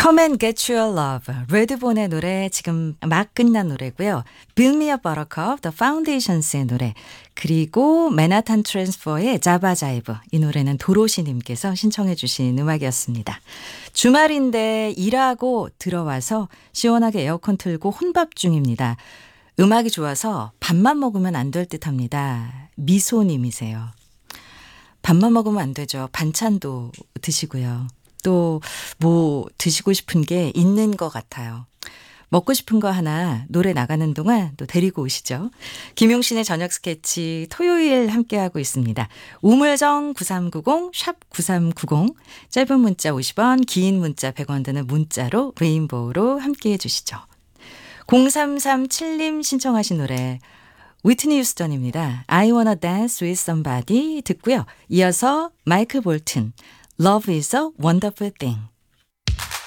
Come and Get Your Love. 레드본의 노래 지금 막 끝난 노래고요. Build Me a Buttercup, The Foundations의 노래. 그리고 맨하탄 트랜스퍼의 자바자이브. 이 노래는 도로시님께서 신청해 주신 음악이었습니다. 주말인데 일하고 들어와서 시원하게 에어컨 틀고 혼밥 중입니다. 음악이 좋아서 밥만 먹으면 안 될 듯합니다. 미소님이세요. 밥만 먹으면 안 되죠. 반찬도 드시고요. 또 뭐 드시고 싶은 게 있는 것 같아요. 먹고 싶은 거 하나 노래 나가는 동안 또 데리고 오시죠. 김용신의 저녁 스케치 토요일 함께하고 있습니다. 우물정 9390 샵 9390 짧은 문자 50원 긴 문자 100원 드는 문자로 레인보우로 함께해 주시죠. 0337님 신청하신 노래 위트니 휴스턴입니다. I wanna dance with somebody 듣고요. 이어서 마이클 볼튼 Love is a wonderful thing.